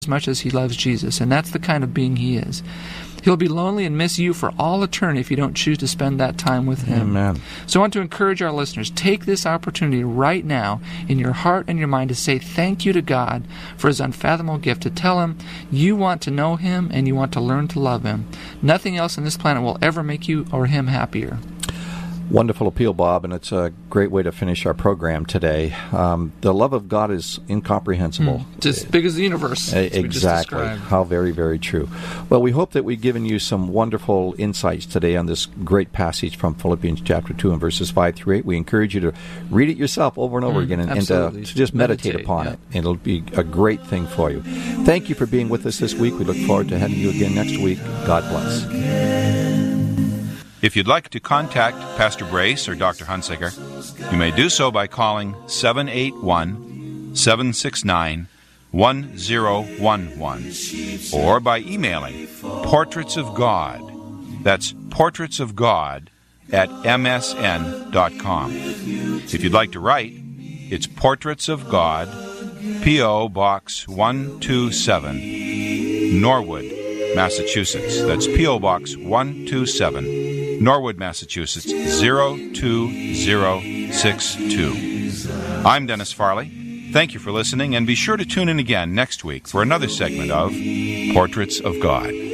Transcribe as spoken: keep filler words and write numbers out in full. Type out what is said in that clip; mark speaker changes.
Speaker 1: as much as he loves Jesus, and that's the kind of being he is. He'll be lonely and miss you for all eternity if you don't choose to spend that time with him.
Speaker 2: Amen.
Speaker 1: So I want to encourage our listeners, take this opportunity right now in your heart and your mind to say thank you to God for his unfathomable gift, to tell him you want to know him and you want to learn to love him. Nothing else on this planet will ever make you or him happier.
Speaker 2: Wonderful appeal, Bob, and it's a great way to finish our program today. Um, the love of God is incomprehensible.
Speaker 1: Mm, it's as big as the universe.
Speaker 2: Uh, exactly. How very, very true. Well, we hope that we've given you some wonderful insights today on this great passage from Philippians chapter two and verses five through eight. We encourage you to read it yourself over and over mm, again and, and to, to just meditate, meditate upon yeah. it. And it'll be a great thing for you. Thank you for being with us this week. We look forward to having you again next week. God bless.
Speaker 3: If you'd like to contact Pastor Brace or Doctor Hunsaker, you may do so by calling seven eight one, seven six nine, one zero one one or by emailing Portraits of God. That's Portraits of God at m s n dot com. If you'd like to write, it's Portraits of God, P O. Box one two seven, Norwood, Massachusetts. That's P O. Box one two seven, Norwood, Massachusetts, zero two zero six two. I'm Dennis Farley. Thank you for listening, and be sure to tune in again next week for another segment of Portraits of God.